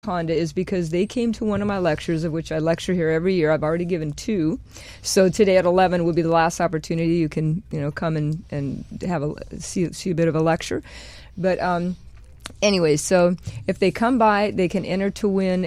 Honda is because they came to one of my lectures, of which I lecture here every year. I've already given 2. So today at 11 will be the last opportunity. You can, come and have see a bit of a lecture. But anyway, so if they come by, they can enter to win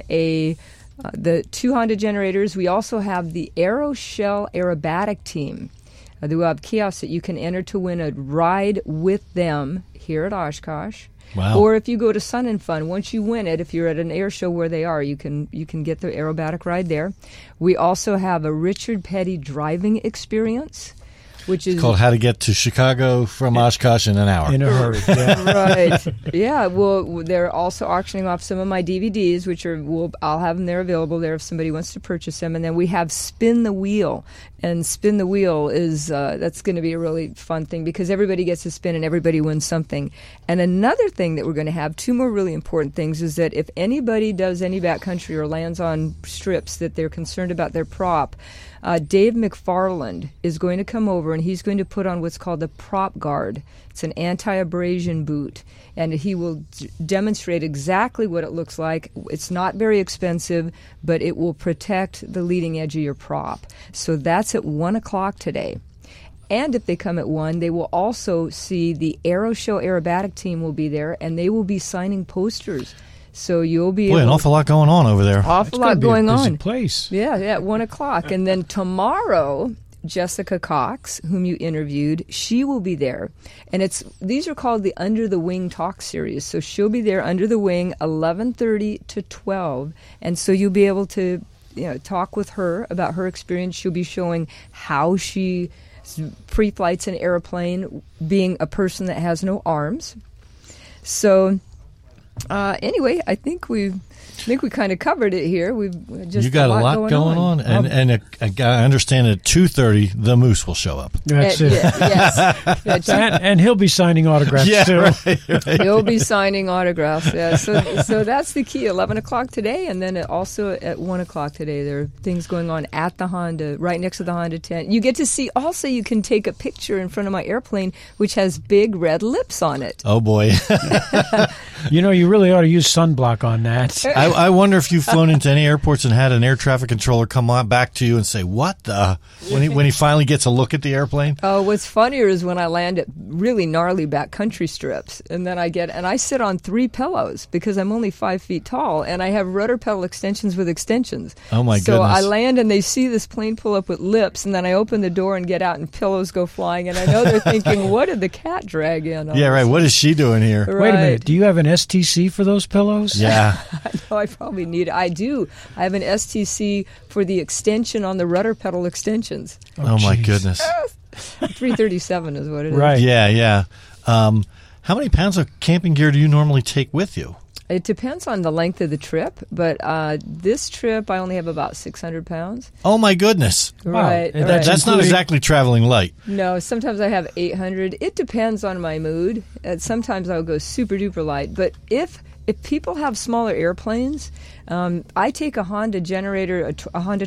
the 2 Honda generators. We also have the AeroShell aerobatic team. They will have kiosks that you can enter to win a ride with them here at Oshkosh. Wow. Or if you go to Sun and Fun, once you win it, if you're at an air show where they are, you can get the aerobatic ride there. We also have a Richard Petty driving experience, which is called How to Get to Chicago from Oshkosh in an Hour. In a hurry, yeah. Right. Yeah, well, they're also auctioning off some of my DVDs, which I'll have them there available there if somebody wants to purchase them. And then we have Spin the Wheel. And Spin the Wheel is that's going to be a really fun thing because everybody gets to spin and everybody wins something. And another thing that we're going to have, 2 more really important things, is that if anybody does any backcountry or lands on strips that they're concerned about their prop, Dave McFarland is going to come over and he's going to put on what's called a prop guard. It's an anti-abrasion boot, and he will demonstrate exactly what it looks like. It's not very expensive, but it will protect the leading edge of your prop. So that's at 1 o'clock today. And if they come at 1, they will also see the AeroShow aerobatic team will be there, and they will be signing posters. So you'll be an awful lot going on over there. Awful lot going on. It's a busy place. Yeah, at 1 o'clock. And then tomorrow, Jessica Cox, whom you interviewed, she will be there. And these are called the Under the Wing Talk series. So she'll be there under the wing 11:30 to 12. And so you'll be able to talk with her about her experience. She'll be showing how she pre-flights an airplane, being a person that has no arms. So anyway, I think we kind of covered it here. We've just you got a lot going on. And I understand at 2:30 the Moose will show up. That's it. Yes. And he'll be signing autographs too. Right. He'll be signing autographs. Yeah. So that's the key. 11 o'clock today, and then also at 1 o'clock today. There are things going on at the Honda, right next to the Honda tent. You get to see. Also, you can take a picture in front of my airplane, which has big red lips on it. Oh boy. You really ought to use sunblock on that. I wonder if you've flown into any airports and had an air traffic controller come on back to you and say, "What the?" when he finally gets a look at the airplane. Oh, what's funnier is when I land at really gnarly backcountry strips, and then I sit on 3 pillows because I'm only 5 feet tall, and I have rudder pedal extensions with extensions. Oh my goodness! So I land and they see this plane pull up with lips, and then I open the door and get out, and pillows go flying, and I know they're thinking, "What did the cat drag in?" Yeah, right. What is she doing here? Right. Wait a minute. Do you have an STC for those pillows? Yeah. No, I probably need it. I do. I have an STC for the extension on the rudder pedal extensions. Oh my goodness. 337 is what it is. Right. Yeah. How many pounds of camping gear do you normally take with you? It depends on the length of the trip, but this trip I only have about 600 pounds. Oh my goodness. Right. Wow. That's not exactly traveling light. No, sometimes I have 800. It depends on my mood. Sometimes I'll go super duper light, but if people have smaller airplanes, I take a Honda generator, a Honda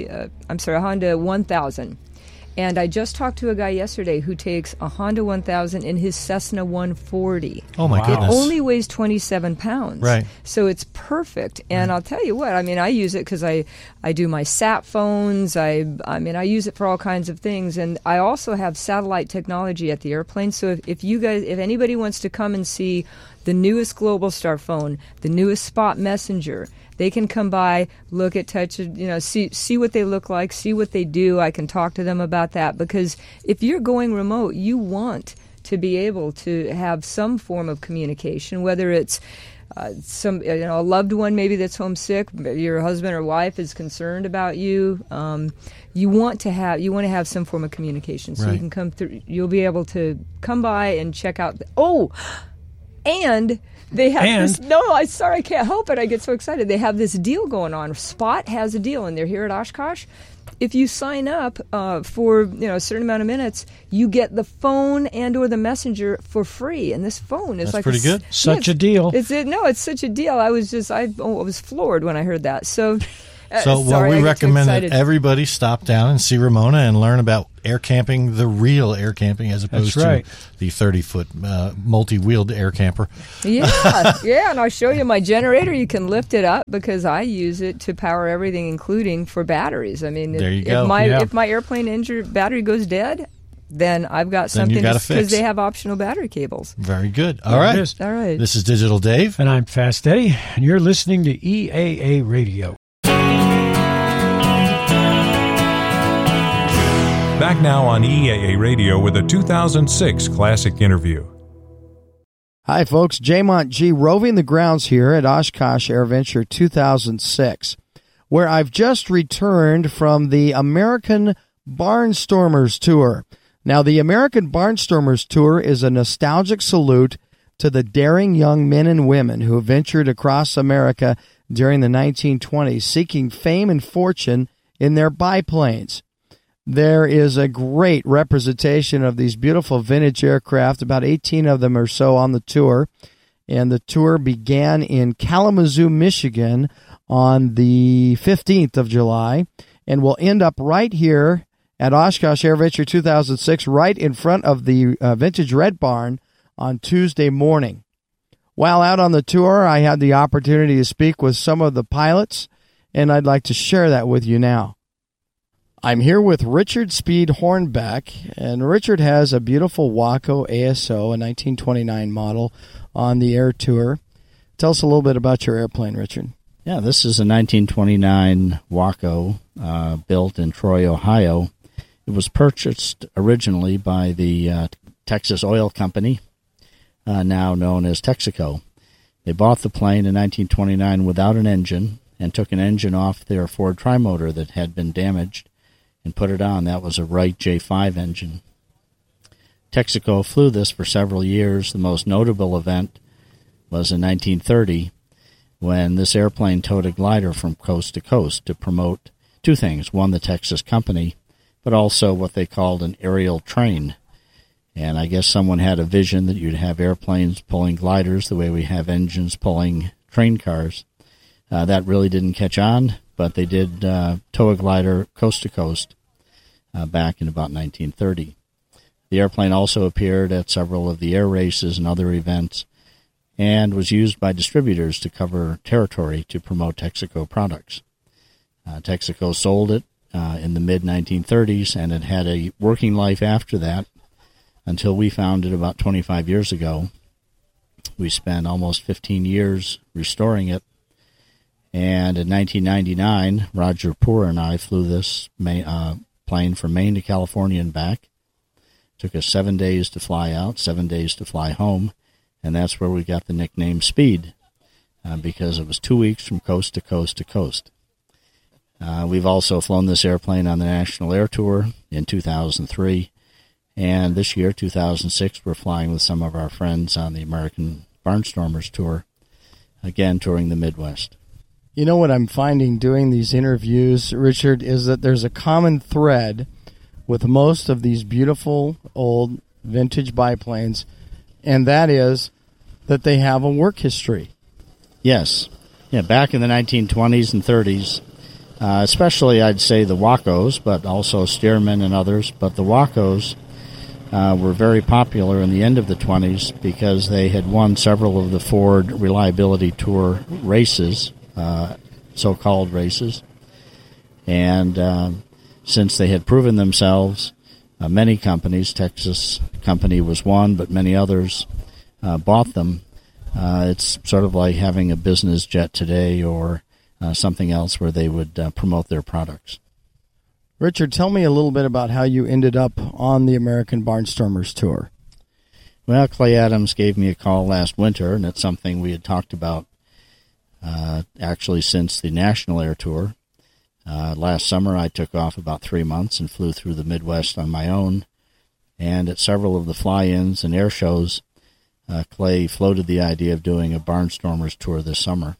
1000. And I just talked to a guy yesterday who takes a Honda 1000 in his Cessna 140. Oh, my goodness. Only weighs 27 pounds. Right. So it's perfect. And I'll tell you what, I use it because I do my sat phones. I use it for all kinds of things. And I also have satellite technology at the airplane. So if anybody wants to come and see the newest Globalstar phone, the newest Spot Messenger, they can come by, look at, touch, see what they look like, see what they do. I can talk to them about that because if you're going remote, you want to be able to have some form of communication, whether it's a loved one maybe that's homesick, your husband or wife is concerned about you. You want to have some form of communication, so right. You can come through. You'll be able to come by and check out. And they have this. No, I can't help it. I get so excited. They have this deal going on. Spot has a deal, and they're here at Oshkosh. If you sign up for a certain amount of minutes, you get the phone and/or the messenger for free. And this phone is pretty good. Such a deal. It's such a deal. I was floored when I heard that. So. So Sorry, we I get too recommend that excited. everybody stop down and see Ramona and learn about air camping, the real air camping, as opposed That's right. to the 30-foot multi-wheeled air camper. Yeah, and I'll show you my generator. You can lift it up because I use it to power everything, including for batteries. I mean, There you go. if my airplane engine battery goes dead, then I've got Then you something got a because fix. they have optional battery cables. Very good. All There it right. is. All right. This is Digital Dave. And I'm Fast Eddie, and you're listening to EAA Radio. Back now on EAA Radio with a 2006 classic interview. Hi, folks. Jaymont G. roving the grounds here at Oshkosh AirVenture 2006, where I've just returned from the American Barnstormers Tour. Now, the American Barnstormers Tour is a nostalgic salute to the daring young men and women who ventured across America during the 1920s, seeking fame and fortune in their biplanes. There is a great representation of these beautiful vintage aircraft, about 18 of them or so on the tour. And the tour began in Kalamazoo, Michigan on the 15th of July and will end up right here at Oshkosh AirVenture 2006, right in front of the Vintage Red Barn on Tuesday morning. While out on the tour, I had the opportunity to speak with some of the pilots, and I'd like to share that with you now. I'm here with Richard Speed Hornbeck, and Richard has a beautiful Waco ASO, a 1929 model, on the Air Tour. Tell us a little bit about your airplane, Richard. Yeah, this is a 1929 Waco built in Troy, Ohio. It was purchased originally by the Texas Oil Company, now known as Texaco. They bought the plane in 1929 without an engine and took an engine off their Ford Trimotor that had been damaged and put it on. That was a Wright J5 engine. Texaco flew this for several years. The most notable event was in 1930 when this airplane towed a glider from coast to coast to promote two things. One, the Texas company, but also what they called an aerial train. And I guess someone had a vision that you'd have airplanes pulling gliders the way we have engines pulling train cars. That really didn't catch on, but they did tow a glider coast to coast back in about 1930. The airplane also appeared at several of the air races and other events and was used by distributors to cover territory to promote Texaco products. Texaco sold it in the mid-1930s, and it had a working life after that until we found it about 25 years ago. We spent almost 15 years restoring it. And in 1999, Roger Poor and I flew this plane from Maine to California and back. Took us 7 days to fly out, 7 days to fly home, and that's where we got the nickname Speed, because it was 2 weeks from coast to coast to coast. We've also flown this airplane on the National Air Tour in 2003, and this year, 2006, we're flying with some of our friends on the American Barnstormers Tour, again touring the Midwest. You know what I'm finding doing these interviews, Richard, is that there's a common thread with most of these beautiful old vintage biplanes, and that is that they have a work history. Yes. Yeah, back in the 1920s and 30s, especially I'd say the Wacos, but also Stearman and others, but the Wacos were very popular in the end of the 20s because they had won several of the Ford Reliability Tour races, so-called races, and since they had proven themselves, many companies, Texas company was one, but many others bought them. It's sort of like having a business jet today or something else where they would promote their products. Richard, tell me a little bit about how you ended up on the American Barnstormers Tour. Well, Clay Adams gave me a call last winter, and it's something we had talked about actually since the National Air Tour. Last summer, I took off about 3 months and flew through the Midwest on my own. And at several of the fly-ins and air shows, Clay floated the idea of doing a Barnstormers tour this summer.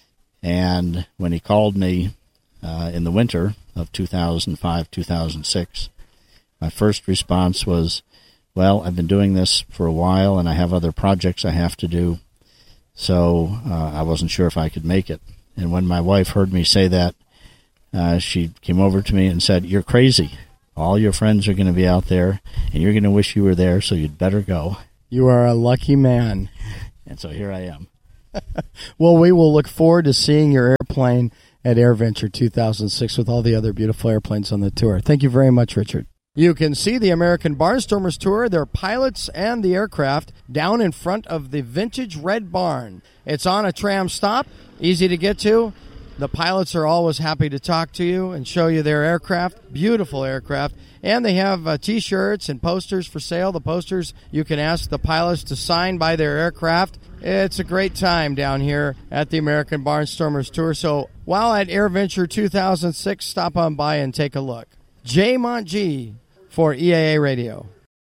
And when he called me in the winter of 2005-2006, my first response was, well, I've been doing this for a while, and I have other projects I have to do, so I wasn't sure if I could make it. And when my wife heard me say that, she came over to me and said, "You're crazy. All your friends are going to be out there, and you're going to wish you were there, so you'd better go." You are a lucky man. And so here I am. Well, we will look forward to seeing your airplane at AirVenture 2006 with all the other beautiful airplanes on the tour. Thank you very much, Richard. You can see the American Barnstormers Tour, their pilots and the aircraft, down in front of the vintage Red Barn. It's on a tram stop, easy to get to. The pilots are always happy to talk to you and show you their aircraft, beautiful aircraft. And they have T-shirts and posters for sale. The posters you can ask the pilots to sign by their aircraft. It's a great time down here at the American Barnstormers Tour. So while at AirVenture 2006, stop on by and take a look. Jay Montg for EAA Radio.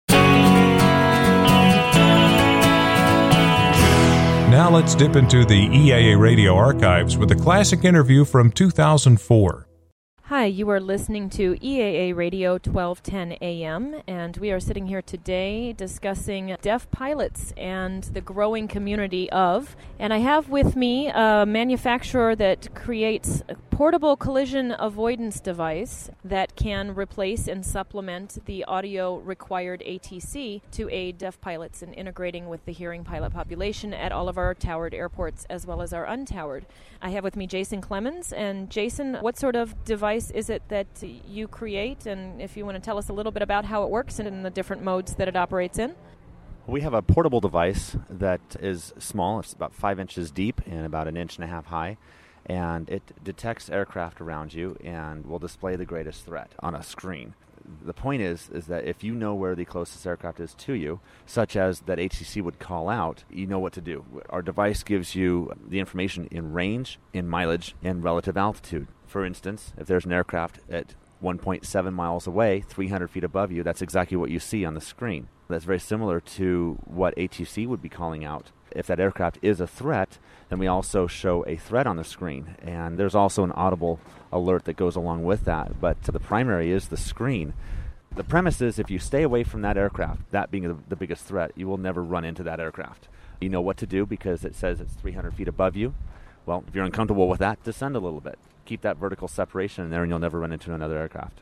Now let's dip into the EAA Radio archives with a classic interview from 2004. Hi, you are listening to EAA Radio 1210 AM, and we are sitting here today discussing deaf pilots and the growing community of. And I have with me a manufacturer that creates a portable collision avoidance device that can replace and supplement the audio required ATC to aid deaf pilots in integrating with the hearing pilot population at all of our towered airports as well as our untowered. I have with me Jason Clemens. And Jason, what sort of device is it that you create? And if you want to tell us a little bit about how it works and the different modes that it operates in. We have a portable device that is small. It's about 5 inches deep and about 1.5 inches high. And it detects aircraft around you and will display the greatest threat on a screen. The point is that if you know where the closest aircraft is to you, such as that ATC would call out, you know what to do. Our device gives you the information in range, in mileage, and relative altitude. For instance, if there's an aircraft at 1.7 miles away, 300 feet above you, that's exactly what you see on the screen. That's very similar to what ATC would be calling out. If that aircraft is a threat, then we also show a threat on the screen. And there's also an audible alert that goes along with that. But the primary is the screen. The premise is if you stay away from that aircraft, that being the biggest threat, you will never run into that aircraft. You know what to do because it says it's 300 feet above you. Well, if you're uncomfortable with that, descend a little bit. Keep that vertical separation in there and you'll never run into another aircraft.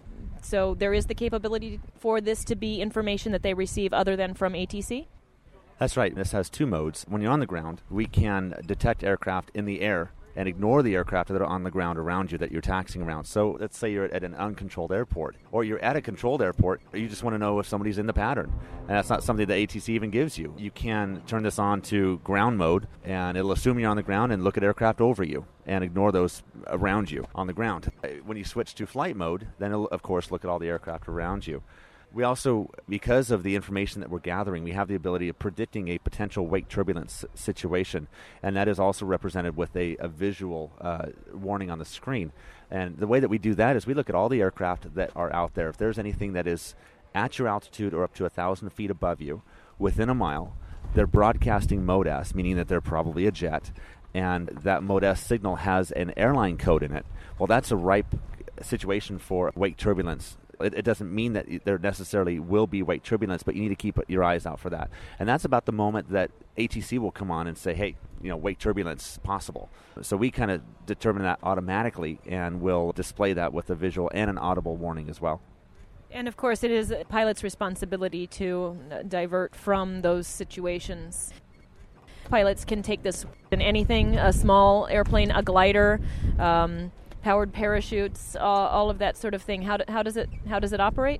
So there is the capability for this to be information that they receive other than from ATC? That's right. This has 2 modes. When you're on the ground, we can detect aircraft in the air and ignore the aircraft that are on the ground around you that you're taxiing around. So let's say you're at an uncontrolled airport, or you're at a controlled airport, or you just want to know if somebody's in the pattern. And that's not something that ATC even gives you. You can turn this on to ground mode, and it'll assume you're on the ground and look at aircraft over you and ignore those around you on the ground. When you switch to flight mode, then it'll, of course, look at all the aircraft around you. We also, because of the information that we're gathering, we have the ability of predicting a potential wake turbulence situation, and that is also represented with a visual warning on the screen. And the way that we do that is we look at all the aircraft that are out there. If there's anything that is at your altitude or up to 1,000 feet above you, within a mile, they're broadcasting Mode S, meaning that they're probably a jet, and that Mode S signal has an airline code in it. Well, that's a ripe situation for wake turbulence. It doesn't mean that there necessarily will be wake turbulence, but you need to keep your eyes out for that. And that's about the moment that ATC will come on and say, hey, wake turbulence possible. So we kind of determine that automatically and will display that with a visual and an audible warning as well. And of course, it is a pilot's responsibility to divert from those situations. Pilots can take this in anything, a small airplane, a glider, powered parachutes, all of that sort of thing. How does it operate?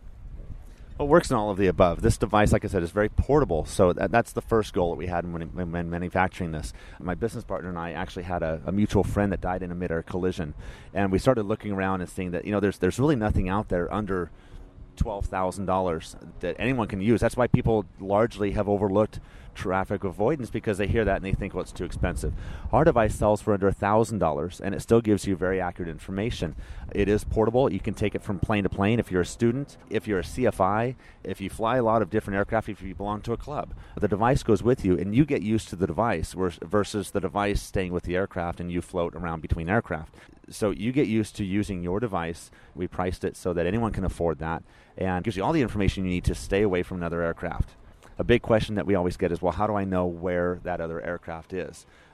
Well, it works in all of the above. This device, like I said, is very portable, so that's the first goal that we had when manufacturing this. My business partner and I actually had a mutual friend that died in a mid-air collision, and we started looking around and seeing that there's really nothing out there under $12,000 that anyone can use. That's why people largely have overlooked traffic avoidance, because they hear that and they think, well, it's too expensive. Our device sells for under $1,000, and it still gives you very accurate information. It is portable. You can take it from plane to plane if you're a student, if you're a CFI, if you fly a lot of different aircraft, if you belong to a club. The device goes with you, and you get used to the device versus the device staying with the aircraft and you float around between aircraft. So you get used to using your device. We priced it so that anyone can afford that, and gives you all the information you need to stay away from another aircraft. A big question that we always get is, well, how do I know where that other aircraft is?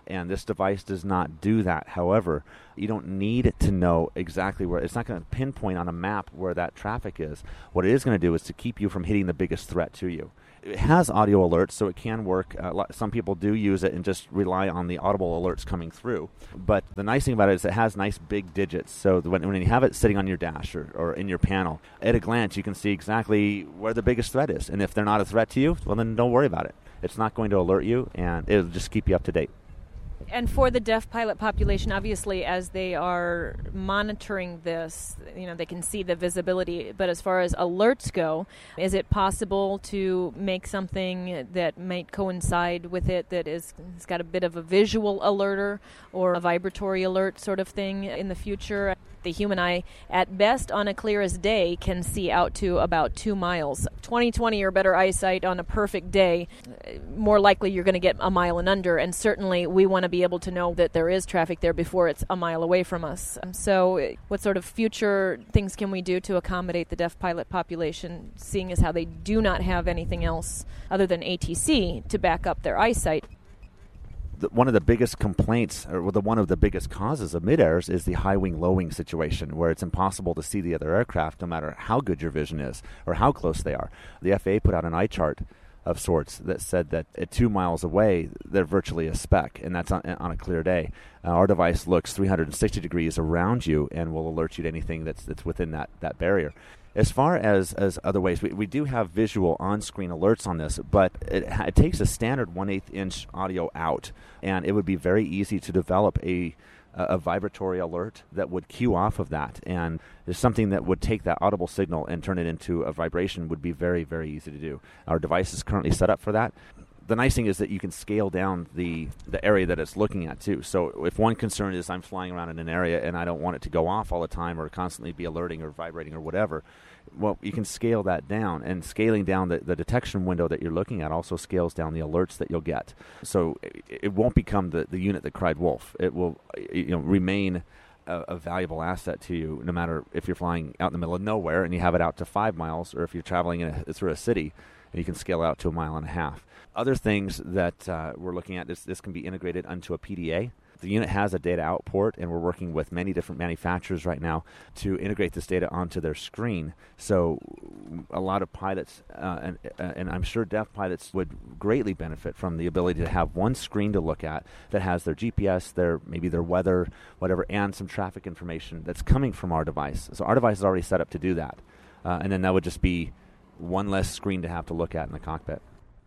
And this device does not do that. However, you don't need to know exactly where. It's not going to pinpoint on a map where that traffic is. What it is going to do is to keep you from hitting the biggest threat to you. It has audio alerts, so it can work. Some people do use it and just rely on the audible alerts coming through. But the nice thing about it is it has nice big digits. So when you have it sitting on your dash or in your panel, at a glance you can see exactly where the biggest threat is. And if they're not a threat to you, well, then don't worry about it. It's not going to alert you, and it'll just keep you up to date. And for the deaf pilot population, obviously, as they are monitoring this, they can see the visibility. But as far as alerts go, is it possible to make something that might coincide with it that it's got a bit of a visual alerter or a vibratory alert sort of thing in the future? The human eye, at best on a clearest day, can see out to about 2 miles. 20/20 or better eyesight on a perfect day, more likely you're going to get a mile and under, and certainly we want to be able to know that there is traffic there before it's a mile away from us. So what sort of future things can we do to accommodate the deaf pilot population, seeing as how they do not have anything else other than ATC to back up their eyesight? One of the biggest complaints, or one of the biggest causes of mid-airs is the high-wing, low-wing situation, where it's impossible to see the other aircraft no matter how good your vision is or how close they are. The FAA put out an eye chart of sorts that said that at 2 miles away, they're virtually a speck, and that's on a clear day. Our device looks 360 degrees around you and will alert you to anything that's within that barrier. As far as other ways, we do have visual on-screen alerts on this, but it takes a standard 1/8 inch audio out, and it would be very easy to develop a vibratory alert that would cue off of that. And there's something that would take that audible signal and turn it into a vibration would be very, very easy to do. Our device is currently set up for that. The nice thing is that you can scale down the area that it's looking at, too. So if one concern is I'm flying around in an area and I don't want it to go off all the time or constantly be alerting or vibrating or whatever, well, you can scale that down. And scaling down the detection window that you're looking at also scales down the alerts that you'll get. So it won't become the unit that cried wolf. It will remain a valuable asset to you, no matter if you're flying out in the middle of nowhere and you have it out to 5 miles, or if you're traveling through a city and you can scale out to 1.5 miles. Other things that we're looking at, this can be integrated onto a PDA. The unit has a data out port, and we're working with many different manufacturers right now to integrate this data onto their screen. So a lot of pilots, and I'm sure deaf pilots would greatly benefit from the ability to have one screen to look at that has their GPS, maybe their weather, whatever, and some traffic information that's coming from our device. So our device is already set up to do that. And then that would just be one less screen to have to look at in the cockpit.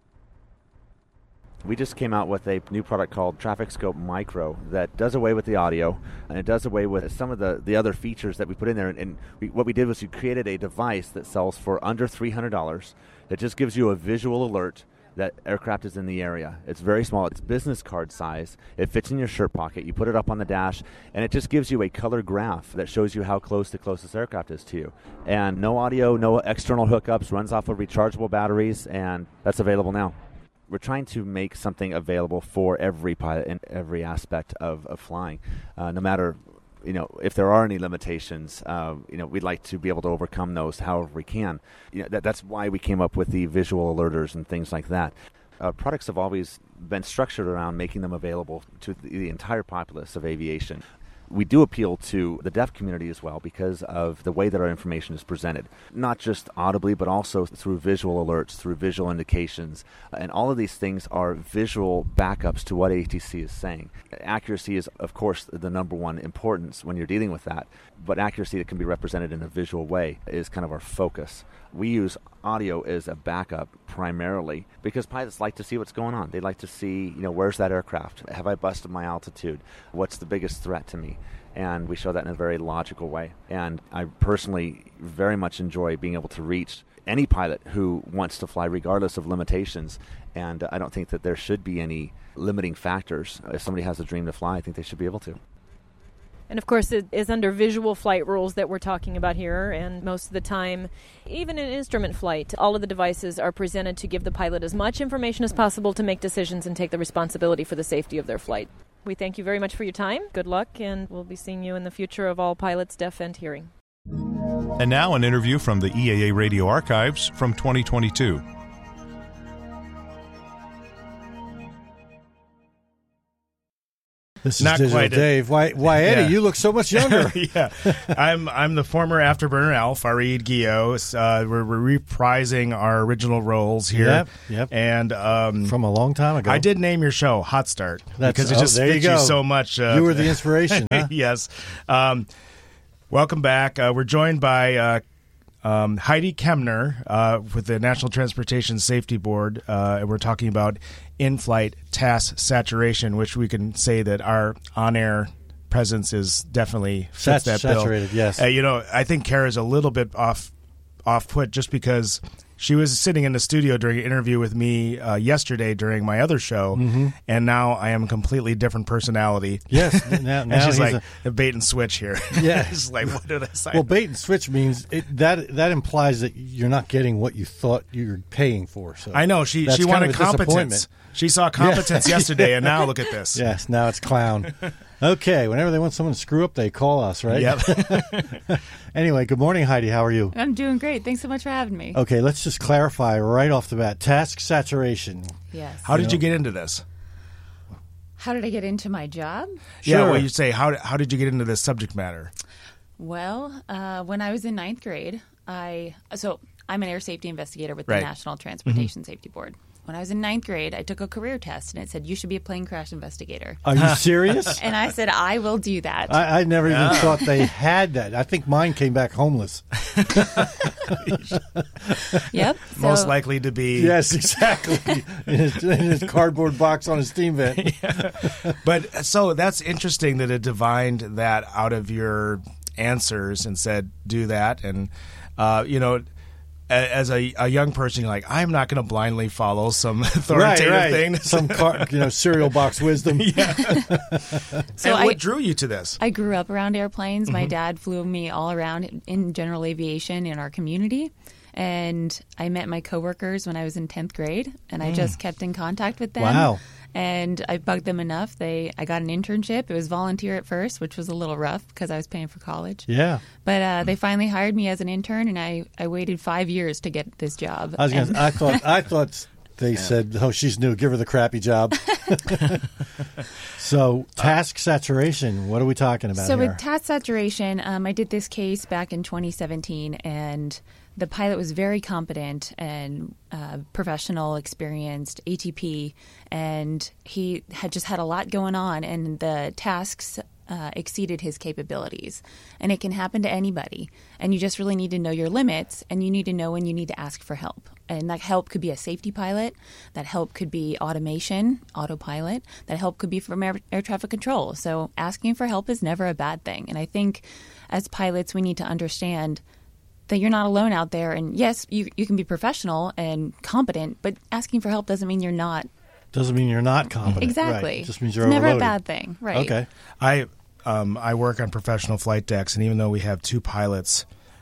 We just came out with a new product called Traffic Scope Micro that does away with the audio, and it does away with some of the other features that we put in there. And what we did was we created a device that sells for under $300. It just gives you a visual alert that aircraft is in the area. It's very small. It's business card size. It fits in your shirt pocket. You put it up on the dash, and it just gives you a color graph that shows you how close the closest aircraft is to you. And no audio, no external hookups, runs off of rechargeable batteries, and that's available now. We're trying to make something available for every pilot in every aspect of flying, no matter, if there are any limitations. We'd like to be able to overcome those however we can. That's why we came up with the visual alerters and things like that. Products have always been structured around making them available to the entire populace of aviation. We do appeal to the deaf community as well because of the way that our information is presented, not just audibly, but also through visual alerts, through visual indications. And all of these things are visual backups to what ATC is saying. Accuracy is, of course, the number one importance when you're dealing with that, but accuracy that can be represented in a visual way is kind of our focus. We use audio as a backup primarily because pilots like to see what's going on. They like to see, where's that aircraft? Have I busted my altitude? What's the biggest threat to me? And we show that in a very logical way. And I personally very much enjoy being able to reach any pilot who wants to fly regardless of limitations. And I don't think that there should be any limiting factors. If somebody has a dream to fly, I think they should be able to. And of course, it is under visual flight rules that we're talking about here, and most of the time, even in instrument flight, all of the devices are presented to give the pilot as much information as possible to make decisions and take the responsibility for the safety of their flight. We thank you very much for your time. Good luck, and we'll be seeing you in the future of all pilots, deaf and hearing. And now an interview from the EAA Radio Archives from 2022. This is Not Digital quite. Dave. Why, Eddie? Yeah. You look so much younger. Yeah, I'm the former Afterburner Al, Farid Guillot. We're reprising our original roles here. Yep. And From a long time ago. I did name your show Hot Start because it oh, just there you fits go. you so much. You were the inspiration. Huh? Yes. Welcome back. We're joined by Heidi Kemner with the National Transportation Safety Board. And we're talking about in-flight task saturation, which we can say that our on-air presence is definitely fits that bill. Saturated, yes. I think Kara's a little bit off-put just because she was sitting in the studio during an interview with me yesterday during my other show, and now I am a completely different personality. Yes. Now And she's he's like, a bait and switch here. Yeah. It's like, what did I say? Well, bait and switch means that implies that you're not getting what you thought you were paying for. So I know. She that's wanted kind of a competence. She saw competence yesterday, and now look at this. Yes, now it's clown. Okay, whenever they want someone to screw up, they call us, right? Yep. Anyway, good morning, Heidi. How are you? I'm doing great. Thanks so much for having me. Okay, let's just clarify right off the bat. Task saturation. Yes. How did you get into this? How did I get into my job? Yeah, Sure. well, you say, how did you get into this subject matter? Well, when I was in ninth grade, I'm an air safety investigator with the Right. National Transportation Safety Board. When I was in ninth grade, I took a career test, and it said, you should be a plane crash investigator. Are you serious? And I said, I will do that. I never even thought they had that. I think mine came back homeless. Yep. Most likely to be. Yes, exactly. in his cardboard box on his steam vent. But so that's interesting that it divined that out of your answers and said, do that. And, as a young person, you're like, I'm not going to blindly follow some authoritative thing. Some cereal box wisdom. So and what drew you to this? I grew up around airplanes. My dad flew me all around in general aviation in our community. And I met my coworkers when I was in 10th grade, and I just kept in contact with them. Wow. And I bugged them enough. I got an internship. It was volunteer at first, which was a little rough because I was paying for college. Yeah. But they finally hired me as an intern, and I waited 5 years to get this job. I thought they said, "Oh, she's new. Give her the crappy job." So, task saturation. What are we talking about So here? with task saturation, I did this case back in 2017, and the pilot was very competent and professional, experienced, ATP, and he had just had a lot going on, and the tasks exceeded his capabilities. And it can happen to anybody, and you just really need to know your limits, and you need to know when you need to ask for help. And that help could be a safety pilot, that help could be automation, autopilot, that help could be from air traffic control. So asking for help is never a bad thing. And I think as pilots, we need to understand that you're not alone out there. And yes, you can be professional and competent, but asking for help doesn't mean you're not. Doesn't mean you're not competent. Exactly. Right. It just means you're it's never a overloaded. bad thing. Right. Okay. I work on professional flight decks, and even though we have two pilots,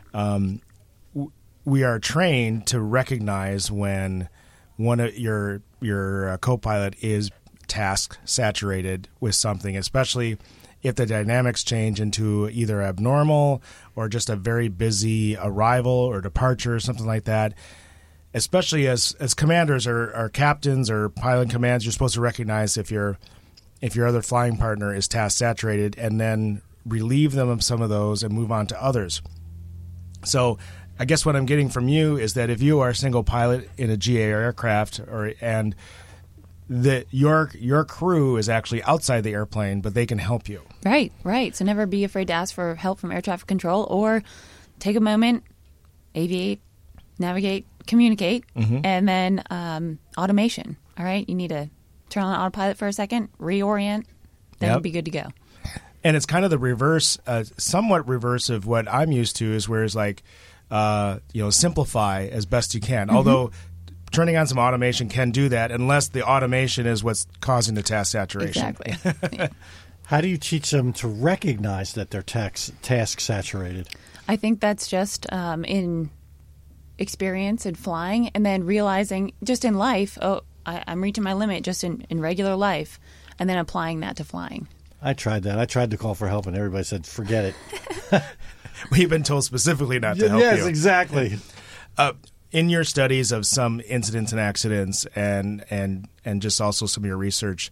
we are trained to recognize when one of your co-pilot is task saturated with something, especially if the dynamics change into either abnormal or just a very busy arrival or departure or something like that. Especially as commanders or captains or pilot commands, you're supposed to recognize if your other flying partner is task saturated and then relieve them of some of those and move on to others. So I guess what I'm getting from you is that if you are a single pilot in a GA aircraft and that your crew is actually outside the airplane, but they can help you. Right. So never be afraid to ask for help from air traffic control, or take a moment, aviate, navigate, communicate, and then automation. All right, you need to turn on autopilot for a second, reorient, then you'll be good to go. And it's kind of the reverse, somewhat reverse of what I'm used to, is where it's like, simplify as best you can. Although turning on some automation can do that, unless the automation is what's causing the task saturation. Exactly. How do you teach them to recognize that they're task saturated? I think that's just in experience in flying, and then realizing just in life, I'm reaching my limit just in regular life, and then applying that to flying. I tried that. I tried to call for help, and everybody said, forget it. We've been told specifically not to help you. Yes, exactly. In your studies of some incidents and accidents and just also some of your research,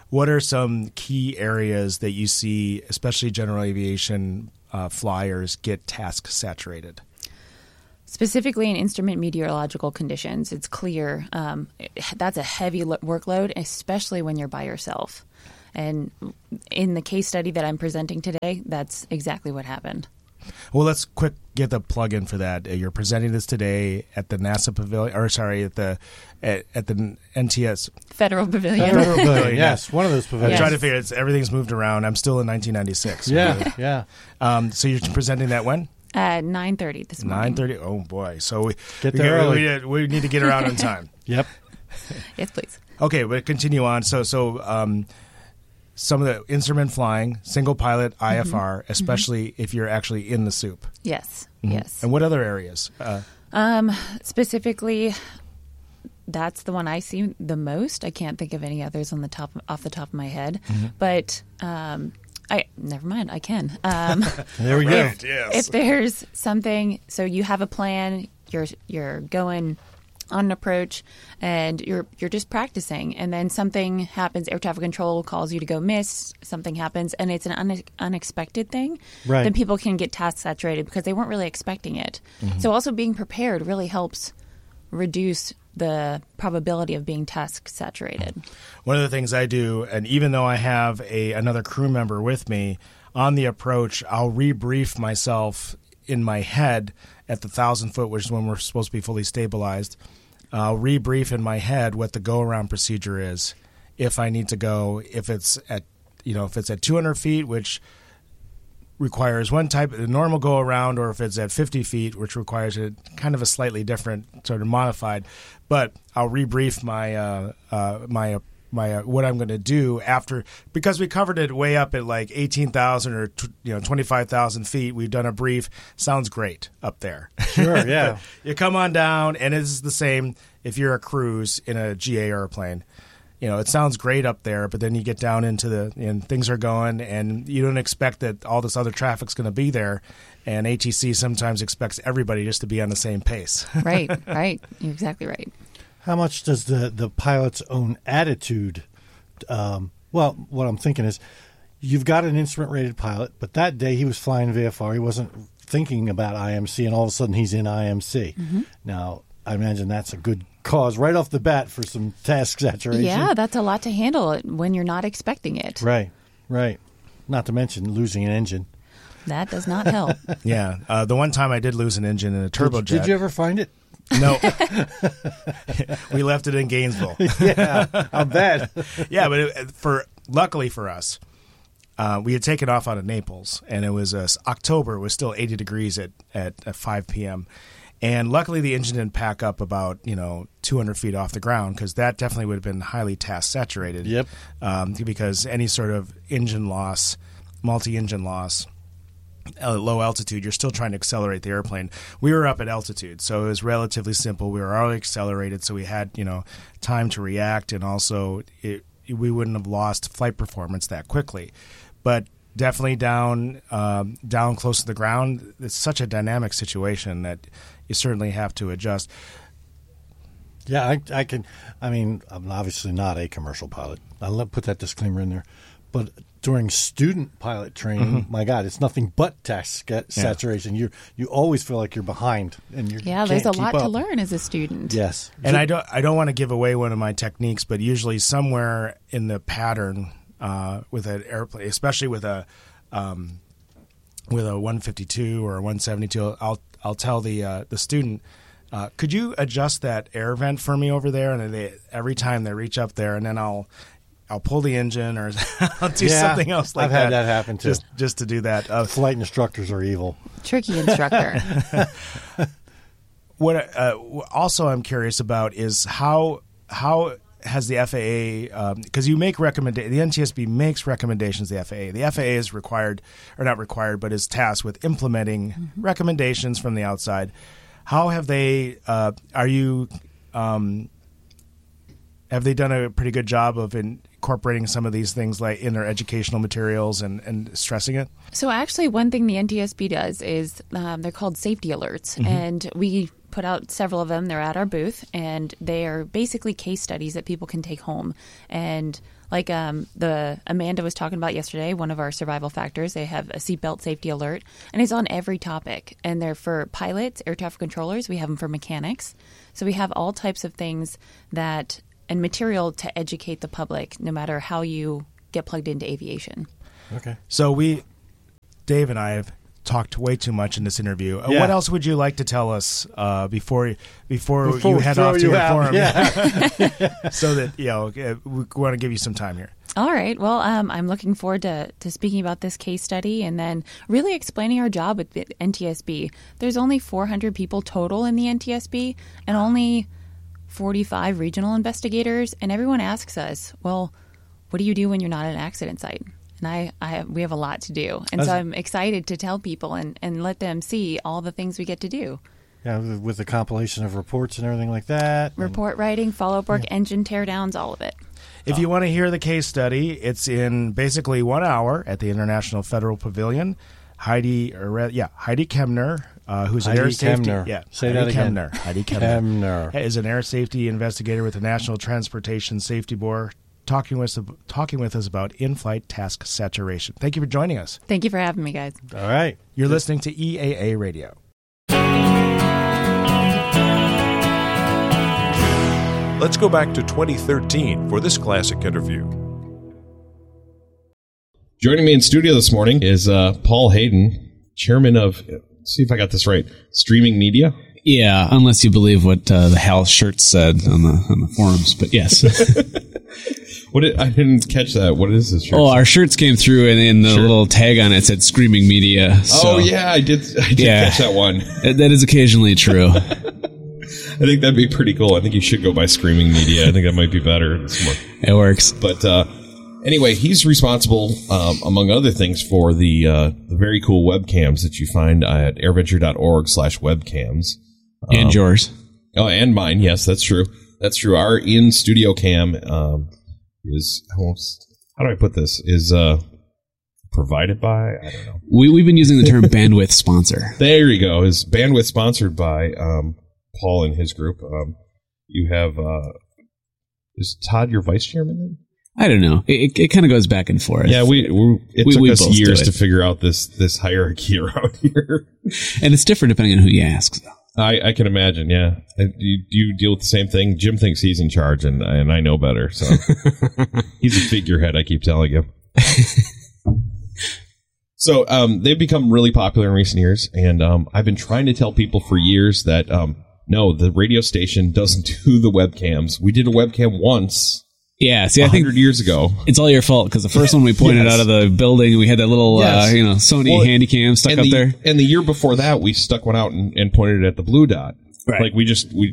what are some key areas that you see, especially general aviation flyers, get task saturated? Specifically in instrument meteorological conditions, it's clear that's a heavy workload, especially when you're by yourself. And in the case study that I'm presenting today, that's exactly what happened. Well, let's quick get the plug in for that. You're presenting this today at the NASA Pavilion, or sorry, at the NTS Federal Pavilion. Federal Pavilion, yes, one of those pavilions. I'm trying to figure everything's moved around. I'm still in 1996. Yeah. So you're presenting that when? At 9:30 this morning. 9:30. Oh boy! So we get there early. We need to get around on time. Yep. Yes, please. Okay, but continue on. So some of the instrument flying, single pilot IFR, especially if you're actually in the soup. Yes. Mm-hmm. Yes. And what other areas? Specifically, that's the one I see the most. I can't think of any others off the top of my head. Mm-hmm. But never mind. I can. There we go. If there's something, so you have a plan, you're going on an approach, and you're just practicing, and then something happens. Air traffic control calls you to go miss. Something happens, and it's an unexpected thing. Right. Then people can get task saturated because they weren't really expecting it. Mm-hmm. So also being prepared really helps reduce the probability of being task saturated. One of the things I do, and even though I have another crew member with me on the approach, I'll rebrief myself in my head at the 1,000-foot, which is when we're supposed to be fully stabilized. I'll rebrief in my head what the go-around procedure is if I need to go. If it's at 200 feet, which requires one type of normal go-around, or if it's at 50 feet, which requires a kind of a slightly different sort of modified. But I'll rebrief my what I'm going to do after, because we covered it way up at like 18,000 or 25,000 feet. We've done a brief. Sounds great up there. Sure, yeah. You come on down, and it's the same if you're a cruise in a GA airplane. It sounds great up there, but then you get down into and things are going, and you don't expect that all this other traffic's going to be there. And ATC sometimes expects everybody just to be on the same pace. Right. You're exactly right. How much does the pilot's own attitude? Well, what I'm thinking is, you've got an instrument-rated pilot, but that day he was flying VFR. He wasn't thinking about IMC, and all of a sudden he's in IMC. Mm-hmm. Now, I imagine that's a good cause right off the bat for some task saturation. Yeah, that's a lot to handle when you're not expecting it. Right. Not to mention losing an engine. That does not help. Yeah. The one time I did lose an engine in a turbojet. Did you ever find it? No. We left it in Gainesville. Yeah, I'll bet. Yeah, but luckily for us, we had taken off out of Naples, and it was October. It was still 80 degrees at 5 p.m., and luckily the engine didn't pack up about 200 feet off the ground, because that definitely would have been highly task saturated. Yep. Because any sort of engine loss, multi-engine loss, at low altitude, you're still trying to accelerate the airplane. We were up at altitude, so it was relatively simple. We were already accelerated, so we had time to react, and also we wouldn't have lost flight performance that quickly. But definitely down close to the ground, it's such a dynamic situation that you certainly have to adjust. Yeah, I can. I mean, I'm obviously not a commercial pilot. I'll put that disclaimer in there. But during student pilot training, my God, it's nothing but task saturation. You always feel like you're behind, and you there's a lot to learn as a student. Yes, and I don't want to give away one of my techniques, but usually somewhere in the pattern with an airplane, especially with a 152 or a 172, I'll tell the student, could you adjust that air vent for me over there? And every time they reach up there, and then I'll pull the engine, or I'll do something else like that. I've had that happen too. Just to do that. Flight instructors are evil. Tricky instructor. What also I'm curious about is how has the FAA, because you make the NTSB makes recommendations to the FAA. The FAA is required, or not required, but is tasked with implementing recommendations from the outside. How have they? Have they done a pretty good job of incorporating some of these things like in their educational materials and stressing it? So actually, one thing the NTSB does is they're called safety alerts, and we put out several of them. They're at our booth, and they are basically case studies that people can take home and Like the Amanda was talking about yesterday, one of our survival factors, they have a seatbelt safety alert, and it's on every topic. And they're for pilots, air traffic controllers. We have them for mechanics. So we have all types of things and material to educate the public, no matter how you get plugged into aviation. Okay. So Dave and I have talked way too much in this interview. What else would you like to tell us before you head off to your forum? Yeah. So that we want to give you some time here. All right. Well, I'm looking forward to speaking about this case study and then really explaining our job at the NTSB. There's only 400 people total in the NTSB and only 45 regional investigators, and everyone asks us, well, what do you do when you're not at an accident site? And we have a lot to do. And so I'm excited to tell people and let them see all the things we get to do. Yeah, with the compilation of reports and everything like that. Report writing, follow-up work, engine teardowns, all of it. If you want to hear the case study, it's in basically 1 hour at the International Federal Pavilion. Heidi Kemner, who's an air safety. Yeah, say that again. Heidi Kemner is an air safety investigator with the National Transportation Safety Board, talking with us about in-flight task saturation. Thank you for joining us. Thank you for having me, guys. All right. You're listening to EAA Radio. Let's go back to 2013 for this classic interview. Joining me in studio this morning is Paul Hayden, chairman of, let's see if I got this right, Streaming Media. Yeah, unless you believe what the Hal Schurz said on the forums, but yes. I didn't catch that. What is this shirt? Oh, our shirts came through, and in the little tag on it said Screaming Media. So, oh, yeah, I did catch that one. That is occasionally true. I think that'd be pretty cool. I think you should go by Screaming Media. I think that might be better. It works. But anyway, he's responsible, among other things, for the very cool webcams that you find at airventure.org/webcams. And yours. Oh, and mine. Yes, that's true. That's true. Our in-studio cam is, how do I put this, is provided by, I don't know. We've been using the term bandwidth sponsor. There you go. Is bandwidth sponsored by Paul and his group. You have, is Todd your vice chairman then? I don't know. It kind of goes back and forth. Yeah, it took us years to figure out this hierarchy around here. And it's different depending on who you ask. I can imagine, yeah. You deal with the same thing. Jim thinks he's in charge, and I know better. So he's a figurehead, I keep telling you. So they've become really popular in recent years, and I've been trying to tell people for years that, no, the radio station doesn't do the webcams. We did a webcam once. Yeah, see, I think 100 years ago. It's all your fault, because the first one we pointed out of the building, we had that little Sony Handycam stuck up there. And the year before that, we stuck one out and pointed it at the Blue Dot. Right. Like $20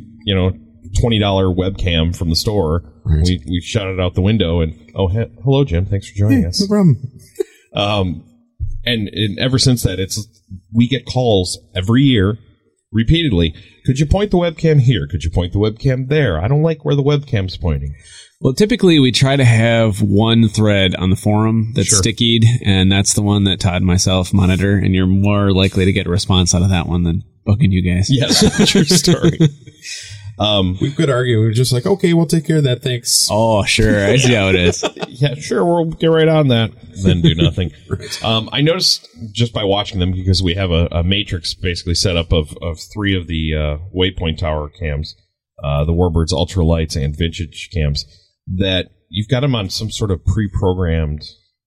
webcam from the store. Right. We shot it out the window, and hello, Jim. Thanks for joining us. No problem. And ever since that, we get calls every year, repeatedly. Could you point the webcam here? Could you point the webcam there? I don't like where the webcam's pointing. Well, typically we try to have one thread on the forum that's stickied, and that's the one that Todd and myself monitor, and you're more likely to get a response out of that one than booking you guys. Yes, true story. We could argue. We're just like, okay, we'll take care of that. Thanks. Oh, sure. I see how it is. Yeah, sure. We'll get right on that. Then do nothing. Right. I noticed just by watching them, because we have a matrix basically set up of three of the Waypoint Tower cams, the Warbirds Ultralights and Vintage cams, that you've got them on some sort of pre-programmed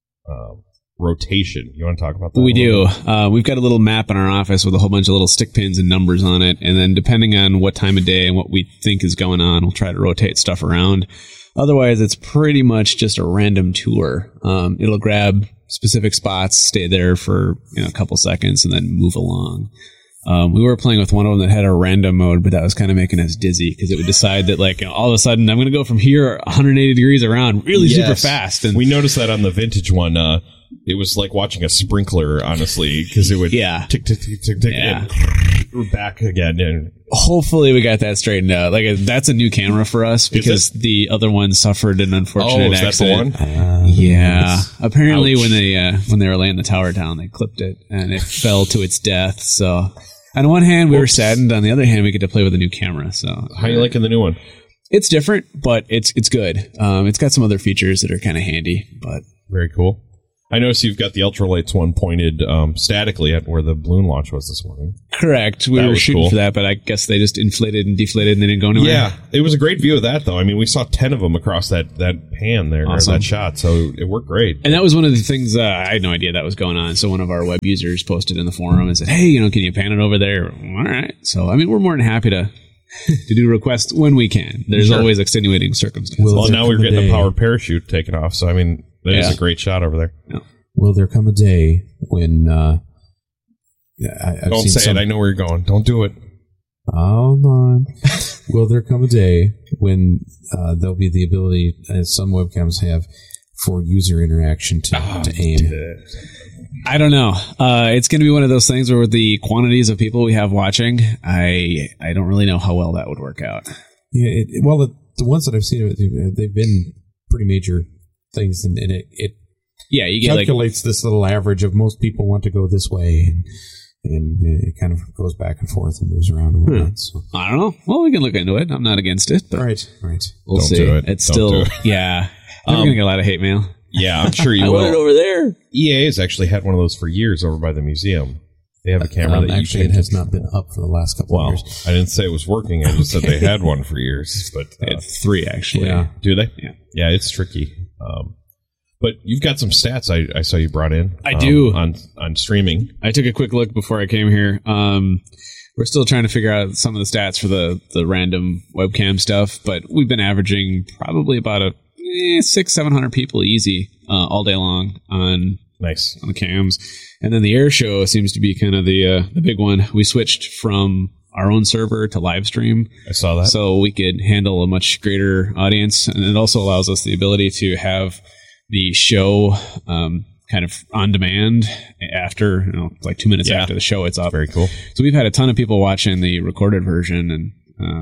rotation. You want to talk about that? We do. We've got a little map in our office with a whole bunch of little stick pins and numbers on it, and then depending on what time of day and what we think is going on, we'll try to rotate stuff around. Otherwise, it's pretty much just a random tour. It'll grab specific spots, stay there for a couple seconds, and then move along. We were playing with one of them that had a random mode, but that was kind of making us dizzy, because it would decide that all of a sudden I'm going to go from here 180 degrees around really super fast. And we noticed that on the Vintage one. It was like watching a sprinkler, honestly, because it would tick, tick, tick, tick, tick, and back again. And hopefully we got that straightened out. That's a new camera for us, because the other one suffered an unfortunate accident. That the one? Yeah. Apparently when they were laying the tower down, they clipped it and it fell to its death. So on one hand, we were saddened. On the other hand, we get to play with a new camera. So how are you liking the new one? It's different, but it's good. It's got some other features that are kind of handy, but very cool. I noticed you've got the ultralights one pointed statically at where the balloon launch was this morning. Correct. We were shooting for that, but I guess they just inflated and deflated and they didn't go anywhere. Yeah, it was a great view of that, though. I mean, we saw 10 of them across that pan there, Awesome. or that shot, so it worked great. And that was one of the things I had no idea that was going on. So one of our web users posted in the forum and said, "Hey, can you pan it over there?" All right. So I mean, we're more than happy to do requests when we can. There's always extenuating circumstances. Well, now we're getting a powered parachute taken off, so I mean, that is a great shot over there. Yeah. Will there come a day when I've don't seen say it. I know where you're going. Don't do it. Hold on. Will there come a day when there'll be the ability, as some webcams have, for user interaction to aim? I don't know. It's going to be one of those things where with the quantities of people we have watching, I don't really know how well that would work out. Yeah. The ones that I've seen, they've been pretty major things, and it you get calculates this little average of most people want to go this way, and it kind of goes back and forth and moves around and whatnot. So. I don't know. Well, we can look into it. I'm not against it. But right. We'll Don't see. do it. It's Don't still, do it. yeah. We're going to get a lot of hate mail. Yeah, I'm sure you I will. want it over there. EA has actually had one of those for years over by the museum. They have a camera that actually it has not been up for the last couple of years. I didn't say it was working. I just said they had one for years. But it's 3 actually. Yeah. Do they? Yeah. Yeah, it's tricky. But you've got some stats I saw you brought in. I do. On streaming. I took a quick look before I came here. We're still trying to figure out some of the stats for the random webcam stuff, but we've been averaging probably about 600-700 people easy all day long on the cams. And then the air show seems to be kind of the big one. We switched from our own server to live stream. I saw that. So we could handle a much greater audience, and it also allows us the ability to have the show kind of on demand after, like 2 minutes after the show, it's up. Very cool. So we've had a ton of people watching the recorded version, and